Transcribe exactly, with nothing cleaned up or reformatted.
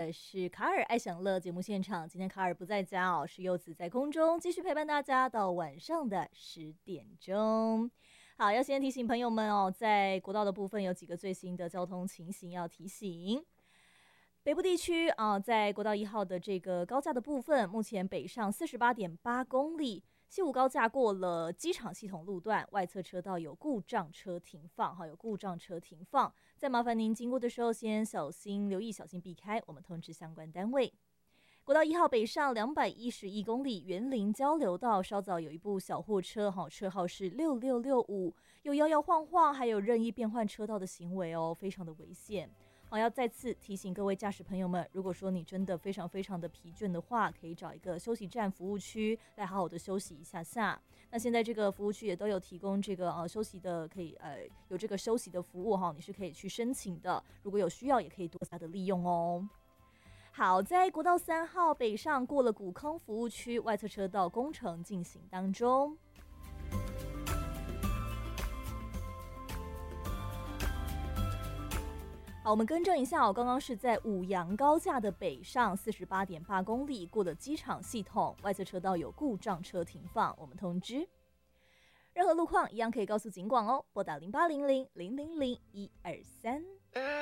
的是卡尔爱享乐节目现场，今天卡尔不在家哦，是柚子在空中继续陪伴大家到晚上的十点钟。好，要先提醒朋友们哦，在国道的部分有几个最新的交通情形要提醒。北部地区啊，在国道一号的这个高架的部分，目前北上四十八点八公里。西武高架过了机场系统路段，外侧车道有故障车停放，哈，有故障车停放，再麻烦您经过的时候先小心留意，小心避开，我们通知相关单位。国道一号北上两百一十一公里，园林交流道稍早有一部小货车，哈，车号是六六六五，有摇摇晃晃，还有任意变换车道的行为哦，非常的危险。好，要再次提醒各位驾驶朋友们，如果说你真的非常非常的疲倦的话，可以找一个休息站服务区来好好的休息一下下。那现在这个服务区也都有提供这个呃休息的，可以呃有这个休息的服务哈，你是可以去申请的，如果有需要也可以多加的利用哦。好，在国道三号北上过了古坑服务区，外侧车道工程进行当中。好，我们更正一下哦，刚刚是在五杨高架的北上四十八点八公里，过了机场系统，外侧车道有故障车停放，我们通知。任何路况一样可以告诉警广哦，拨打零八零零零零零一二三。